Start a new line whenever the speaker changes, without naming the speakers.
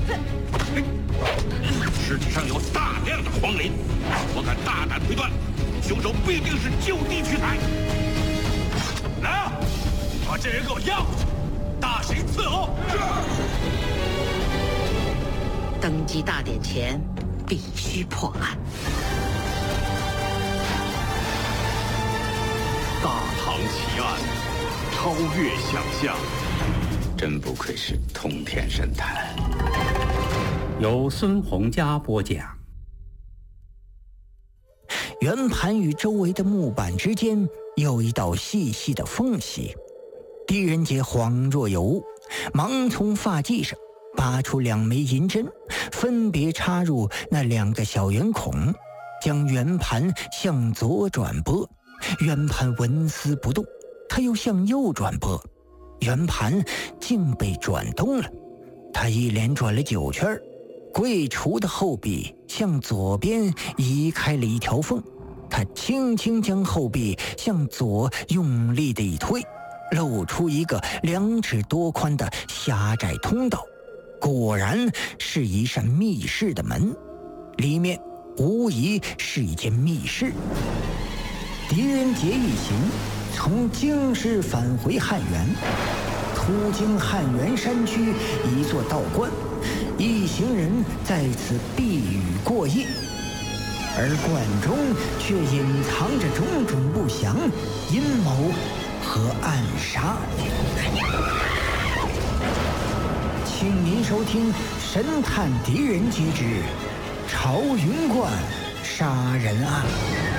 尸体上有大量的黄磷，我敢大胆推断，凶手必定是就地取材。来啊，把这人给我押回去，大刑伺候。
登基大典前，必须破案。
大唐奇案，超越想象。
真不愧是通天神探。
由孙洪佳播讲。
圆盘与周围的木板之间有一道细细的缝隙，狄仁杰恍若有物，忙从发髻上拔出2枚银针，分别插入那2个小圆孔，将圆盘向左转拨，圆盘纹丝不动。他又向右转拨，圆盘竟被转动了。他一连转了9圈，柜橱的后壁向左边移开了一条缝，他轻轻将后壁向左用力地一推，露出一个2尺多宽的狭窄通道，果然是一扇密室的门，里面无疑是一间密室。狄仁杰一行从京师返回汉源，途经汉源山区一座道观，一行人在此避雨过夜，而观中却隐藏着种种不祥、阴谋和暗杀。请您收听《神探狄仁杰之朝云观杀人案》。